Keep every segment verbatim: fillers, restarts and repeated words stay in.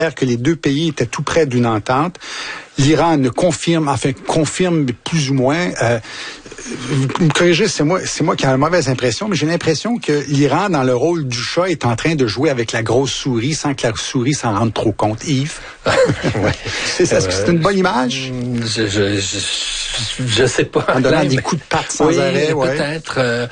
que les deux pays étaient tout près d'une entente. L'Iran ne confirme, enfin confirme plus ou moins. Euh, vous me corrigez, c'est moi, c'est moi qui ai la mauvaise impression, mais j'ai l'impression que l'Iran, dans le rôle du chat, est en train de jouer avec la grosse souris sans que la souris s'en rende trop compte. Yves, ouais. c'est, ça, euh, c'est une bonne image. Je, je, je, je sais pas. En donnant des coups de patte sans oui, arrêt, ouais. Peut-être. Euh,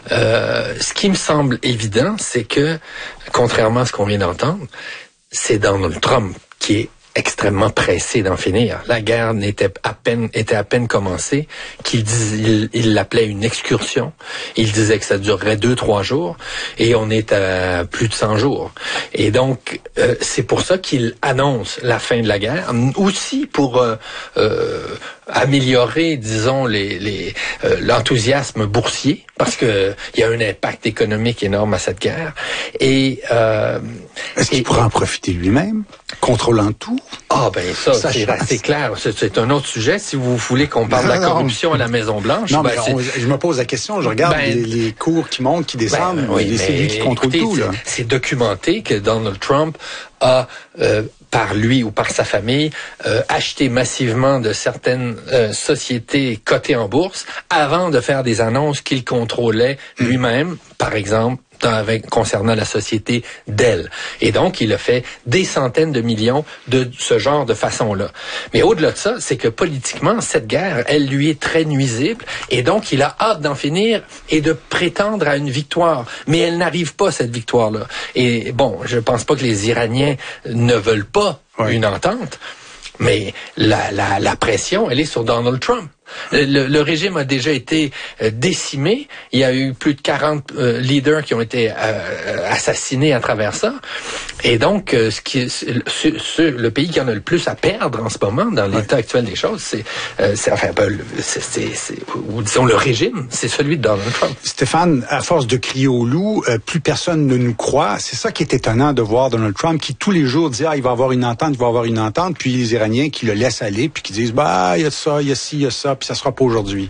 euh, ce qui me semble évident, c'est que, contrairement à ce qu'on vient d'entendre, c'est Donald Trump qui est extrêmement pressé d'en finir. La guerre n'était à peine était à peine commencée, qu'il disait, il, il l'appelait une excursion. Il disait que ça durerait deux trois jours, et on est à plus de cent jours. Et donc euh, c'est pour ça qu'il annonce la fin de la guerre, aussi pour euh, euh, améliorer, disons, les, les euh, l'enthousiasme boursier, parce que il y a un impact économique énorme à cette guerre. Et euh, est-ce qu'il pourrait en profiter lui-même, contrôlant tout? Ah ben ça, ça c'est assez clair. C'est, c'est un autre sujet. Si vous voulez qu'on parle non, de la corruption non. à la Maison-Blanche, non, ben mais on, je me pose la question. Je regarde ben, les, les cours qui montent, qui descendent. Ben, oui, c'est lui qui contrôle écoutez, tout. Là. C'est, c'est documenté que Donald Trump a euh, par lui ou par sa famille, euh, acheté massivement de certaines euh, sociétés cotées en bourse avant de faire des annonces qu'il contrôlait lui-même, par exemple, avec, concernant la société Dell. Et donc, il a fait des centaines de millions de ce genre de façon-là. Mais au-delà de ça, c'est que politiquement, cette guerre, elle lui est très nuisible, et donc il a hâte d'en finir et de prétendre à une victoire. Mais elle n'arrive pas, cette victoire-là. Et bon, je pense pas que les Iraniens ne veulent pas oui. une entente, mais la, la, la pression, elle est sur Donald Trump. Le, le régime a déjà été euh, décimé. Il y a eu plus de quarante euh, leaders qui ont été euh, assassinés à travers ça. Et donc, euh, ce qui, ce, ce, le pays qui en a le plus à perdre en ce moment, dans l'état ouais. actuel des choses, c'est, euh, c'est enfin, ben, c'est, c'est, c'est, ou disons le régime, c'est celui de Donald Trump. Stéphane, à force de crier au loup, euh, plus personne ne nous croit. C'est ça qui est étonnant de voir Donald Trump, qui tous les jours dit ah il va y avoir une entente, il va y avoir une entente, puis les Iraniens qui le laissent aller, puis qui disent bah il y a ça, il y a ci, il y a ça. Puis ça sera pas aujourd'hui.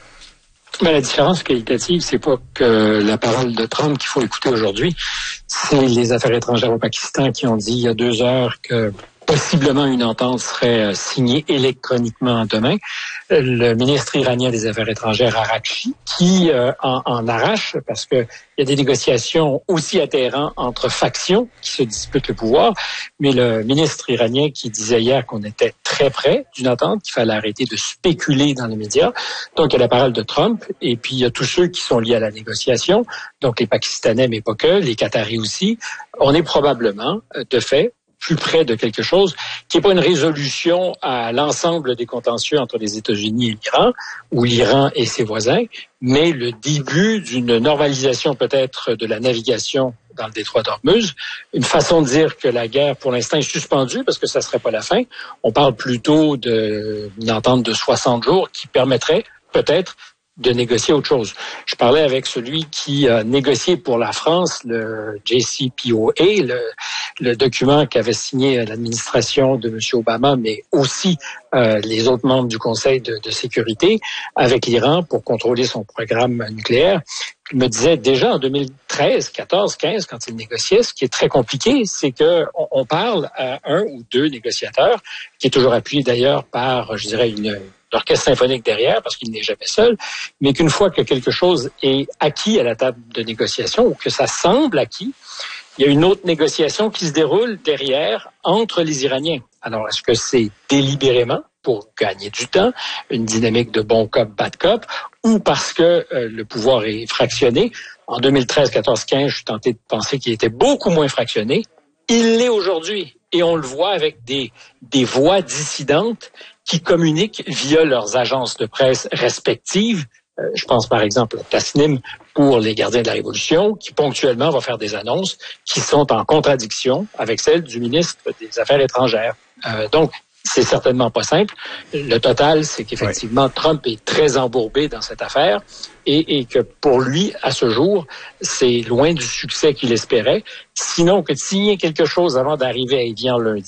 Mais la différence qualitative, c'est pas que la parole de Trump qu'il faut écouter aujourd'hui, c'est les affaires étrangères au Pakistan qui ont dit il y a deux heures que possiblement une entente serait signée électroniquement demain. Le ministre iranien des Affaires étrangères, Araghchi, qui euh, en, en arrache parce que il y a des négociations aussi à Téhéran entre factions qui se disputent le pouvoir, mais le ministre iranien qui disait hier qu'on était très près d'une entente, qu'il fallait arrêter de spéculer dans les médias. Donc, il y a la parole de Trump, et puis il y a tous ceux qui sont liés à la négociation, donc les Pakistanais, mais pas que, les Qataris aussi. On est probablement, de fait, plus près de quelque chose qui n'est pas une résolution à l'ensemble des contentieux entre les États-Unis et l'Iran, ou l'Iran et ses voisins, mais le début d'une normalisation peut-être de la navigation dans le détroit d'Ormuz, une façon de dire que la guerre, pour l'instant, est suspendue parce que ça ne serait pas la fin. On parle plutôt d'une entente de soixante jours qui permettrait peut-être de négocier autre chose. Je parlais avec celui qui a négocié pour la France le J C P O A, le, le document qu'avait signé l'administration de M. Obama, mais aussi euh, les autres membres du Conseil de, de sécurité avec l'Iran pour contrôler son programme nucléaire. Il me disait déjà en deux mille treize, quatorze, quinze, quand il négociait, ce qui est très compliqué, c'est que on, on parle à un ou deux négociateurs, qui est toujours appuyé d'ailleurs par, je dirais, une l'orchestre symphonique derrière, parce qu'il n'est jamais seul, mais qu'une fois que quelque chose est acquis à la table de négociation, ou que ça semble acquis, il y a une autre négociation qui se déroule derrière entre les Iraniens. Alors, est-ce que c'est délibérément pour gagner du temps, une dynamique de bon cop, bad cop, ou parce que euh, le pouvoir est fractionné? En deux mille treize, quatorze, quinze, je suis tenté de penser qu'il était beaucoup moins fractionné. Il l'est aujourd'hui, et on le voit avec des, des voix dissidentes qui communiquent via leurs agences de presse respectives. Euh, je pense par exemple à Tasnim pour les gardiens de la Révolution, qui ponctuellement va faire des annonces qui sont en contradiction avec celles du ministre des Affaires étrangères. Euh, donc, c'est certainement pas simple. Le total, c'est qu'effectivement, oui. Trump est très embourbé dans cette affaire et, et que pour lui, à ce jour, c'est loin du succès qu'il espérait. Sinon, que de signer quelque chose avant d'arriver à Évian lundi,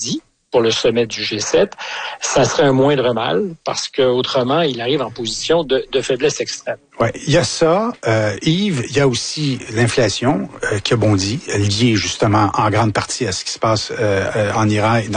pour le sommet du G sept, ça serait un moindre mal parce que autrement, il arrive en position de, de faiblesse extrême. Ouais, il y a ça, euh, Yves. Il y a aussi l'inflation euh, qui a bondi, liée justement en grande partie à ce qui se passe euh, en Iran et dans